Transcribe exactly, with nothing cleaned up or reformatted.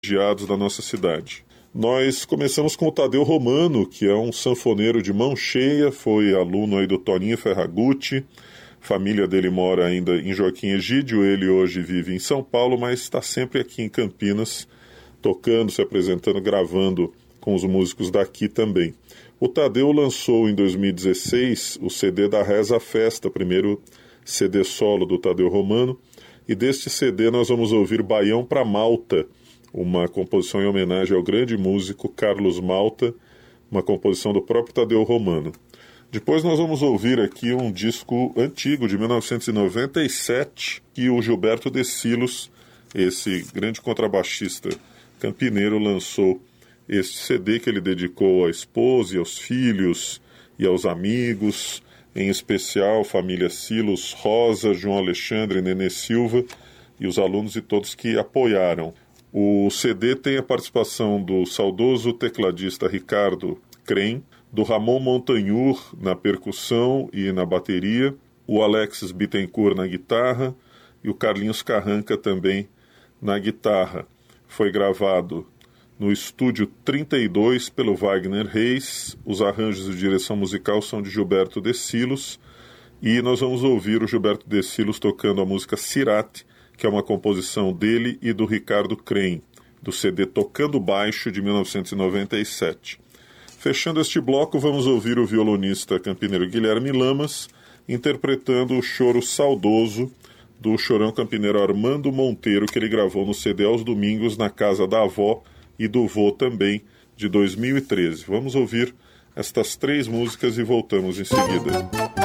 privilegiados da nossa cidade. Nós começamos com o Tadeu Romano, que é um sanfoneiro de mão cheia, foi aluno aí do Toninho Ferragutti, família dele mora ainda em Joaquim Egídio, ele hoje vive em São Paulo, mas está sempre aqui em Campinas, tocando, se apresentando, gravando com os músicos daqui também. O Tadeu lançou em dois mil e dezesseis o C D da Reza Festa, primeiro C D solo do Tadeu Romano, e deste C D nós vamos ouvir Baião pra Malta, uma composição em homenagem ao grande músico Carlos Malta, uma composição do próprio Tadeu Romano. Depois nós vamos ouvir aqui um disco antigo, de mil novecentos e noventa e sete, que o Gilberto de Silos, esse grande contrabaixista campineiro, lançou este C D que ele dedicou à esposa e aos filhos e aos amigos, em especial família Silos, Rosa, João Alexandre, Nenê Silva e os alunos e todos que apoiaram. O C D tem a participação do saudoso tecladista Ricardo Crem, do Ramon Montanhur na percussão e na bateria, o Alexis Bittencourt na guitarra e o Carlinhos Carranca também na guitarra. Foi gravado no estúdio trinta e dois pelo Wagner Reis, os arranjos e direção musical são de Gilberto de Silos, e nós vamos ouvir o Gilberto de Silos tocando a música Cirate, que é uma composição dele e do Ricardo Crem, do C D Tocando Baixo, de mil novecentos e noventa e sete. Fechando este bloco, vamos ouvir o violonista campineiro Guilherme Lamas, interpretando o choro saudoso do chorão campineiro Armando Monteiro, que ele gravou no C D Aos Domingos, na casa da avó e do vô também, de dois mil e treze. Vamos ouvir estas três músicas e voltamos em seguida.